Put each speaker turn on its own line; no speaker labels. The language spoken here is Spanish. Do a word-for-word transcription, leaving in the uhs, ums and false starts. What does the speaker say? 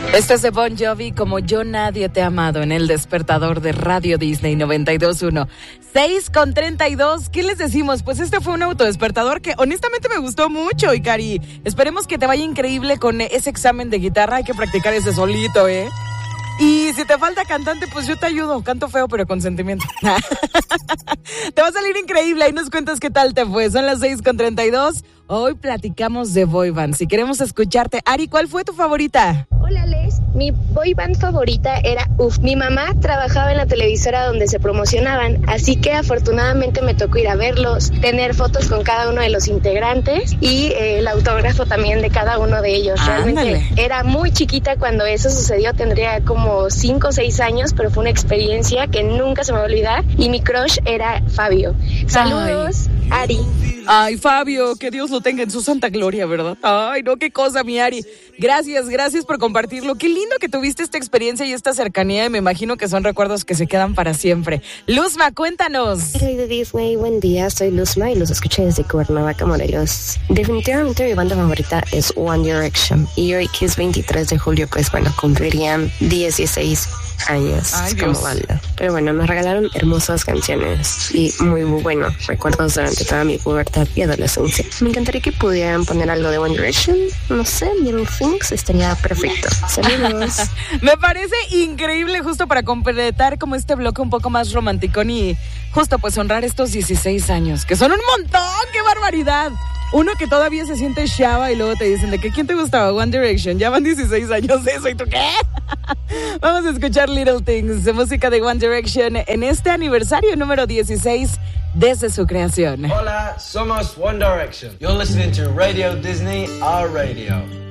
Este es de Bon Jovi, Como Yo Nadie Te ha Amado, en el despertador de Radio Disney noventa y dos punto uno. seis con treinta y dos, ¿qué les decimos? Pues este fue un autodespertador que honestamente me gustó mucho, Ikari. Esperemos que te vaya increíble con ese examen de guitarra, hay que practicar ese solito, ¿eh? Y si te falta cantante, pues yo te ayudo. Canto feo, pero con sentimiento. Te va a salir increíble. Ahí nos cuentas qué tal te fue. Son las seis con treinta y dos. Hoy platicamos de boy band. Si queremos escucharte. Ari, ¿cuál fue tu favorita?
Hola, Les. Mi boy band favorita era U F. Mi mamá trabajaba en la televisora donde se promocionaban, así que afortunadamente me tocó ir a verlos, tener fotos con cada uno de los integrantes y eh, el autógrafo también de cada uno de ellos. Realmente
Ándale.
Era muy chiquita cuando eso sucedió, tendría como cinco o seis años, pero fue una experiencia que nunca se me va a olvidar y mi crush era Fabio. Saludos, Ay. Ari.
Ay, Fabio, que Dios lo tenga en su santa gloria, ¿verdad? Ay, no, qué cosa, mi Ari. Gracias, gracias por compartirlo. Qué lindo que tuviste esta experiencia y esta cercanía, y me imagino que son recuerdos que se quedan para siempre. Luzma, cuéntanos.
Rey de Disney, buen día, soy Luzma y los escuché desde Cuernavaca, Morelos. Definitivamente mi banda favorita es One Direction y hoy que es veintitrés de julio, pues bueno, cumplirían dieciséis años.
Ay,
como
Dios.
banda. Pero bueno, me regalaron hermosas canciones y muy, muy buenos recuerdos durante toda mi pubertad y adolescencia. Me encantaría que pudieran poner algo de One Direction, no sé, Little Things, estaría perfecto. Saludos.
Me parece increíble, justo para completar como este bloque un poco más romanticón y justo pues honrar estos dieciséis años, que son un montón. ¡Qué barbaridad! Uno que todavía se siente chava y luego te dicen de que ¿quién te gustaba? One Direction. Ya van dieciséis años de eso, ¿y tú qué? Vamos a escuchar Little Things, de música de One Direction en este aniversario número dieciséis desde su creación.
Hola, somos One Direction. You're listening to Radio Disney, our radio.